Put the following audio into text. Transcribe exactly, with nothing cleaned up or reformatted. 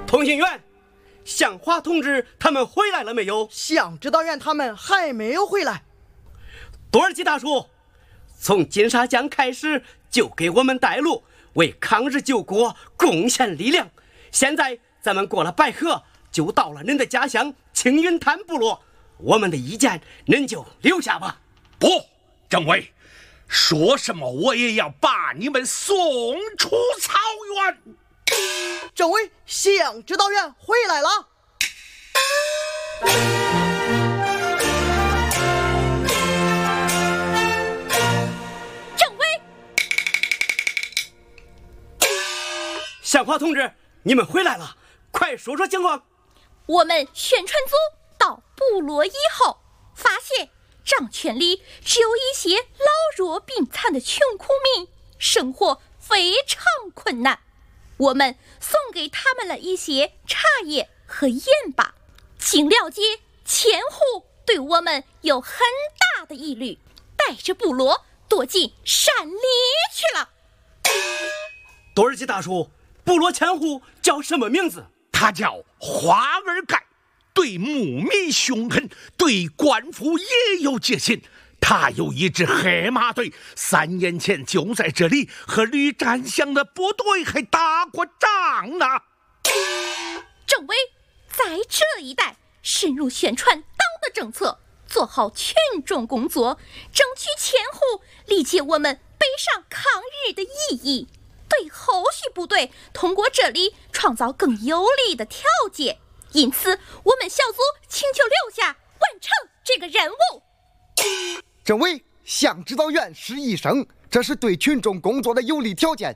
通信员，向华同志他们回来了没有？ 向指导员他们还没有回来。 多尔基大叔，从金沙江开始就给我们带路，为抗日救国贡献力量。现在咱们过了白河，就到了您的家乡青云滩部落。我们的意见您就留下吧。 不，政委，说什么我也要把你们送出草原。 政委，向指导员回来了。 政委， 向华同志，你们回来了，快说说情况。 我们宣传组到部落以后，发现张圈里只有一些老弱病残的穷苦民，生活非常困难。我们送给他们了一些茶叶和盐巴。经了解，千户对我们有很大的疑虑，带着部落躲进山里去了。 多尔基大叔，部落千户叫什么名字？ 他叫花儿盖，对牧民凶狠，对官府也有戒心。他有一支黑马队，三年前就在这里和吕占祥的部队还打过仗呢。 政委在这一带深入宣传党的政策，做好群众工作，争取千户理解我们北上抗日的意义，对后续部队通过这里创造更有利的条件。因此我们小组请求留下完成这个任务。 政委，向指导员是医生，这是对群众工作的有利条件，